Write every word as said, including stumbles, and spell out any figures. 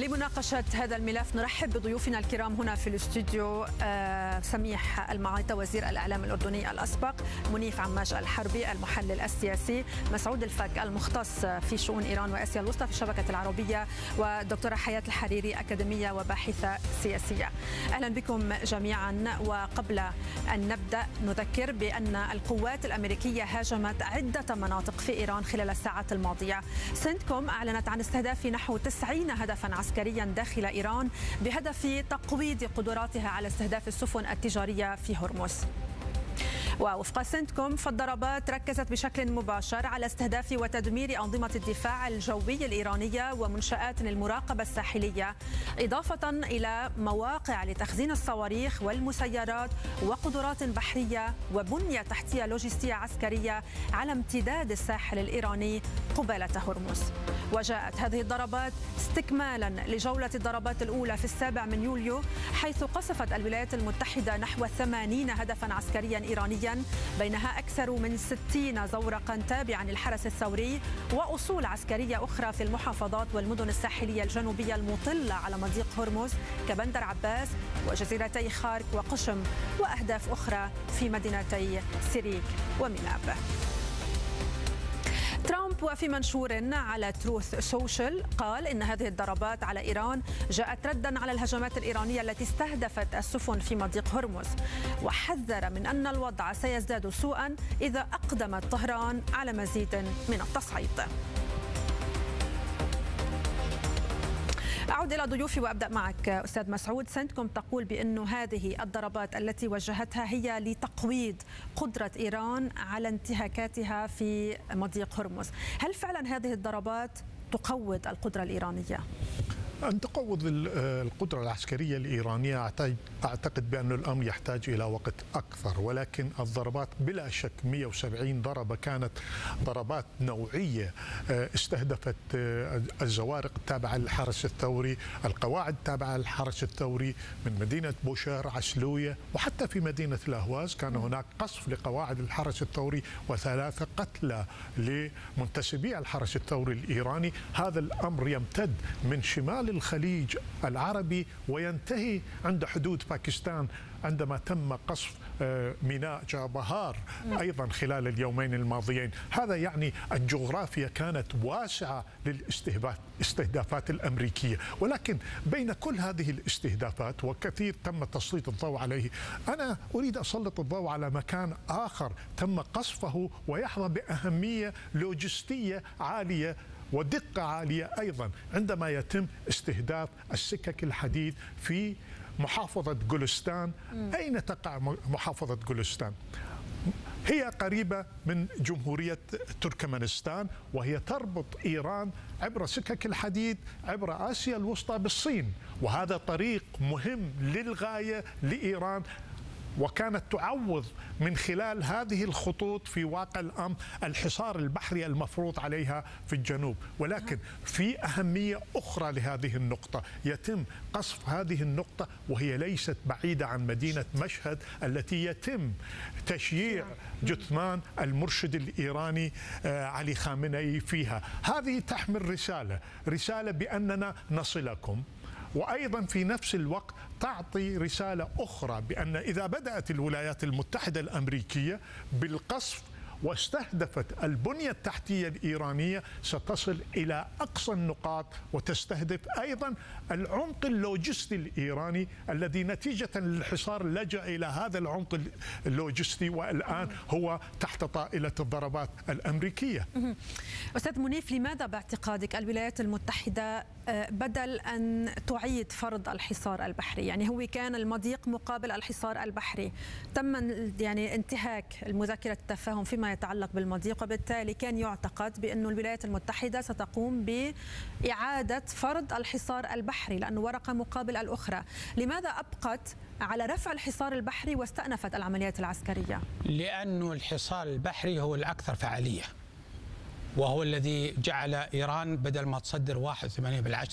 لمناقشة هذا الملف نرحب بضيوفنا الكرام هنا في الاستوديو. آه سميح المعايطة وزير الإعلام الأردني الأسبق، منيف عماش الحربي المحلل السياسي، مسعود الفك المختص في شؤون إيران وآسيا الوسطى في الشبكة العربية، والدكتورة حياة الحريري أكاديمية وباحثة سياسية. أهلا بكم جميعا. وقبل أن نبدأ نذكر بأن القوات الأمريكية هاجمت عدة مناطق في إيران خلال الساعات الماضية. سنتكوم أعلنت عن استهداف نحو تسعين هدفا عسكريا داخل إيران بهدف تقويض قدراتها على استهداف السفن التجارية في هرمز. ووفق سنتكوم فالضربات ركزت بشكل مباشر على استهداف وتدمير أنظمة الدفاع الجوي الإيرانية ومنشآت المراقبة الساحلية، إضافة إلى مواقع لتخزين الصواريخ والمسيرات وقدرات بحرية وبنية تحتية لوجستية عسكرية على امتداد الساحل الإيراني قبالة هرمز. وجاءت هذه الضربات استكمالا لجولة الضربات الأولى في السابع من يوليو، حيث قصفت الولايات المتحدة نحو ثمانين هدفا عسكريا إيرانيا، بينها أكثر من ستين زورقا تابعا للحرس الثوري وأصول عسكرية أخرى في المحافظات والمدن الساحلية الجنوبية المطلة على مضيق هرمز كبندر عباس وجزيرتي خارك وقشم، وأهداف أخرى في مدينتي سيريك وميلاب. ترامب وفي منشور على تروث سوشيال قال إن هذه الضربات على إيران جاءت ردا على الهجمات الإيرانية التي استهدفت السفن في مضيق هرمز، وحذر من أن الوضع سيزداد سوءا إذا أقدمت طهران على مزيد من التصعيد. أعود إلى ضيوفي وأبدأ معك أستاذ مسعود. سنتكوم تقول بأن هذه الضربات التي وجهتها هي لتقويض قدرة إيران على انتهاكاتها في مضيق هرمز. هل فعلا هذه الضربات تقوض القدرة الإيرانية؟ أن تقوض القدرة العسكرية الإيرانية أعتقد بأن الأمر يحتاج إلى وقت أكثر، ولكن الضربات بلا شك مئة وسبعين ضربة كانت ضربات نوعية، استهدفت الزوارق التابعة للحرس الثوري، القواعد التابعة للحرس الثوري من مدينة بوشهر، عسلوية، وحتى في مدينة الأهواز كان هناك قصف لقواعد الحرس الثوري وثلاثة قتلى لمنتسبي الحرس الثوري الإيراني. هذا الأمر يمتد من شمال الخليج العربي وينتهي عند حدود باكستان عندما تم قصف ميناء جابهار أيضا خلال اليومين الماضيين. هذا يعني الجغرافيا كانت واسعة للاستهدافات الأمريكية، ولكن بين كل هذه الاستهدافات وكثير تم تسليط الضوء عليه، أنا أريد أسلط الضوء على مكان آخر تم قصفه ويحظى بأهمية لوجستية عالية ودقة عالية أيضا، عندما يتم استهداف السكك الحديد في محافظة جولستان. أين تقع محافظة جولستان؟ هي قريبة من جمهورية تركمانستان، وهي تربط إيران عبر سكك الحديد عبر آسيا الوسطى بالصين، وهذا طريق مهم للغاية لإيران، وكانت تعوض من خلال هذه الخطوط في واقع الأمر الحصار البحري المفروض عليها في الجنوب. ولكن في أهمية أخرى لهذه النقطة، يتم قصف هذه النقطة وهي ليست بعيدة عن مدينة مشهد التي يتم تشييع جثمان المرشد الإيراني علي خامنئي فيها. هذه تحمل رسالة رسالة بأننا نصلكم، وأيضا في نفس الوقت تعطي رسالة أخرى بأن إذا بدأت الولايات المتحدة الأمريكية بالقصف واستهدفت البنية التحتية الإيرانية ستصل إلى أقصى النقاط وتستهدف أيضا العمق اللوجستي الإيراني الذي نتيجة للحصار لجأ إلى هذا العمق اللوجستي، والآن هو تحت طائلة الضربات الأمريكية. أستاذ منيف، لماذا باعتقادك الولايات المتحدة بدل أن تعيد فرض الحصار البحري؟ يعني هو كان المضيق مقابل الحصار البحري، تم يعني انتهاك مذكرة التفاهم فيما يتعلق بالمضيق، وبالتالي كان يعتقد بأن الولايات المتحدة ستقوم بإعادة فرض الحصار البحري لأنه ورقة مقابل الأخرى. لماذا أبقت على رفع الحصار البحري واستأنفت العمليات العسكرية؟ لأنه الحصار البحري هو الأكثر فعالية، وهو الذي جعل إيران بدل ما تصدر واحد وثمانين بالعشرة